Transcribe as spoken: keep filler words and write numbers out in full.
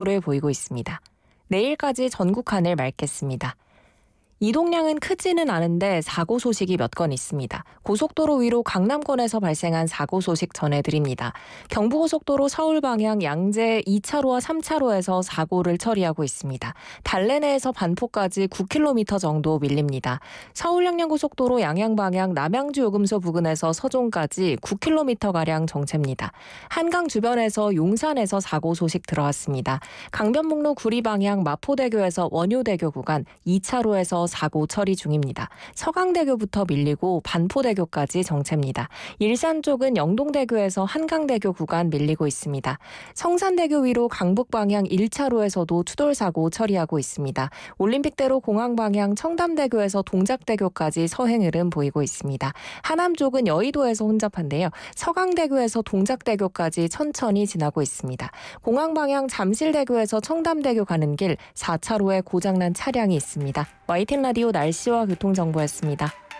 를 보이고 있습니다. 내일까지 전국 하늘 맑겠습니다. 이동량은 크지는 않은데 사고 소식이 몇 건 있습니다. 고속도로 위로 강남권에서 발생한 사고 소식 전해드립니다. 경부고속도로 서울 방향 양재 이 차로와 삼 차로에서 사고를 처리하고 있습니다. 달래내에서 반포까지 구 킬로미터 정도 밀립니다. 서울 양양고속도로 양양 방향 남양주 요금소 부근에서 서종까지 구 킬로미터가량 정체입니다. 한강 주변에서 용산에서 사고 소식 들어왔습니다. 강변북로 구리 방향 마포대교에서 원효대교 구간 이 차로에서 사고 처리 중입니다. 서강대교부터 밀리고 반포대교까지 정체입니다. 일산 쪽은 영동대교에서 한강대교 구간 밀리고 있습니다. 성산대교 위로 강북 방향 일 차로에서도 추돌사고 처리하고 있습니다. 올림픽대로 공항 방향 청담대교에서 동작대교까지 서행 흐름 보이고 있습니다. 하남 쪽은 여의도에서 혼잡한데요. 서강대교에서 동작대교까지 천천히 지나고 있습니다. 공항 방향 잠실대교에서 청담대교 가는 길 사 차로에 고장난 차량이 있습니다. 와이티엔 라디오 날씨와 교통정보였습니다.